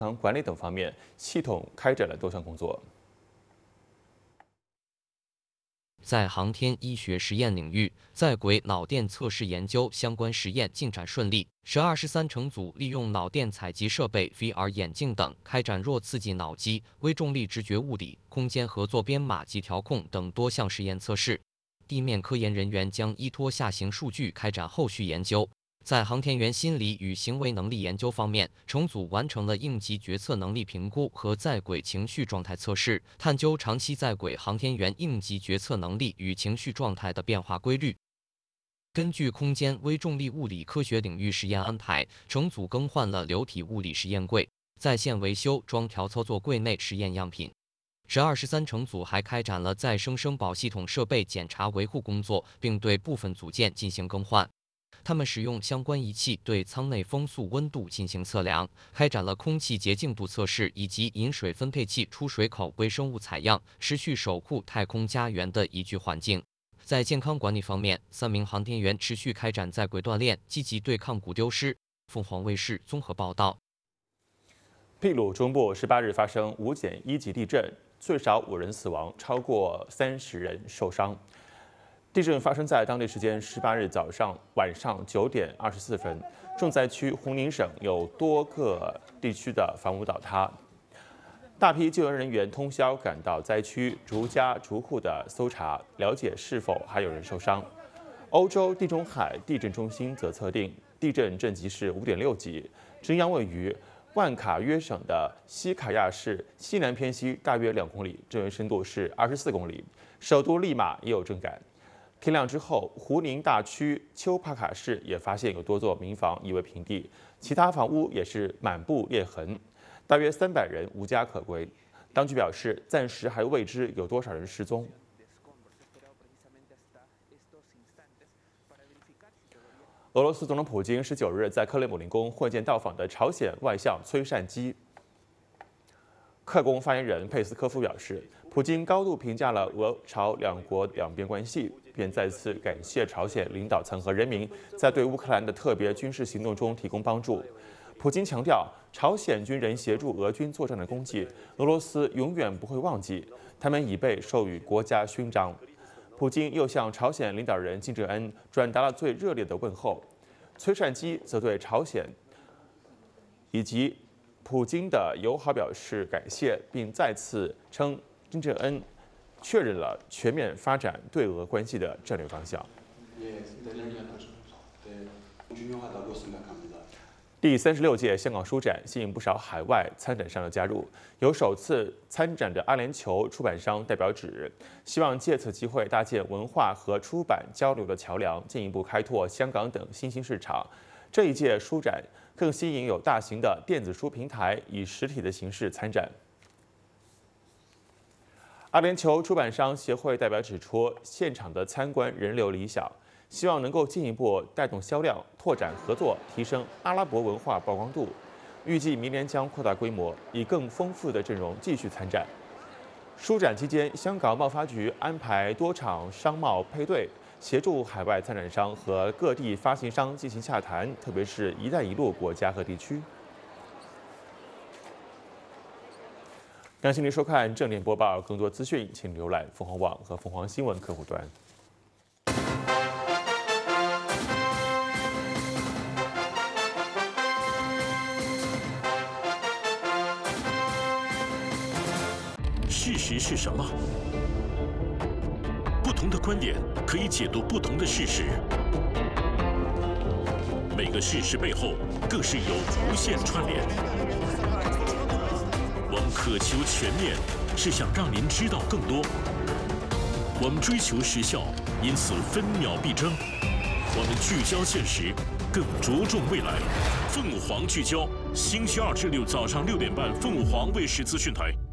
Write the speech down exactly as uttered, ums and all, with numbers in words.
管理等方面，系统开展了多项工作。 在航天医学实验领域，在轨脑电测试研究相关实验进展顺利。十二十三乘组利用脑电采集设备、V R 眼镜等，开展弱刺激脑机、微重力直觉物理、空间合作编码及调控等多项实验测试。地面科研人员将依托下行数据开展后续研究。 在航天员心理与行为能力研究方面，乘组完成了应急决策能力评估和在轨情绪状态测试，探究长期在轨航天员应急决策能力与情绪状态的变化规律。根据空间微重力物理科学领域实验安排，乘组更换了流体物理实验柜，在线维修装调操作柜内实验样品。 十二十三乘组还开展了再生生保系统设备检查维护工作，并对部分组件进行更换。 他们使用相关仪器对舱内风速温度进行测量，开展了空气洁净度测试以及饮水分配器出水口微生物采样，持续守护太空家园的宜居环境。在健康管理方面，三名航天员持续开展在轨锻炼，积极对抗骨丢失。凤凰卫视综合报道。 秘鲁中部十八日发生五点一级地震，最少五人死亡，超过三十人受伤。 地震发生在当地时间十八日早上晚上九点二十四分，重灾区胡宁省有多个地区的房屋倒塌，大批救援人员通宵赶到灾区，逐家逐户的搜查，了解是否还有人受伤。欧洲地中海地震中心则测定地震震级是五点六级，震央位于万卡约省的西卡亚市西南偏西大约两公里，震源深度是二十四公里，首都利马也有震感。 天亮之后，胡宁大区丘帕卡市也发现有多座民房夷为平地，其他房屋也是满布裂痕，大约三百人无家可归。当局表示，暂时还未知有多少人失踪。俄罗斯总统普京十九日在克里姆林宫会见到访的朝鲜外相崔善基。克宫发言人佩斯科夫表示，普京高度评价了俄朝两国两边关系。 便再次感谢朝鲜领导层和人民在对乌克兰的特别军事行动中提供帮助。普京强调，朝鲜军人协助俄军作战的功绩，俄罗斯永远不会忘记，他们已被授予国家勋章。普京又向朝鲜领导人金正恩转达了最热烈的问候。崔善基则对朝鲜以及普京的友好表示感谢，并再次称金正恩 确认了全面发展对俄关系的战略方向。第三十六届香港书展吸引不少海外参展商的加入，有首次参展的阿联酋出版商代表指，希望借此机会搭建文化和出版交流的桥梁，进一步开拓香港等新兴市场。这一届书展更吸引有大型的电子书平台以实体的形式参展。 阿联酋出版商协会代表指出，现场的参观人流理想，希望能够进一步带动销量，拓展合作，提升阿拉伯文化曝光度。预计明年将扩大规模，以更丰富的阵容继续参展。书展期间，香港贸发局安排多场商贸配对，协助海外参展商和各地发行商进行洽谈，特别是“一带一路”国家和地区。 感谢您收看正点播报，更多资讯请浏览凤凰网和凤凰新闻客户端。 事实是什么？不同的观点可以解读不同的事实，每个事实背后更是有无限串联。 我们渴求全面，是想让您知道更多。我们追求时效，因此分秒必争。我们聚焦现实，更着重未来。凤凰聚焦，星期二至六早上六点半，凤凰卫视资讯台。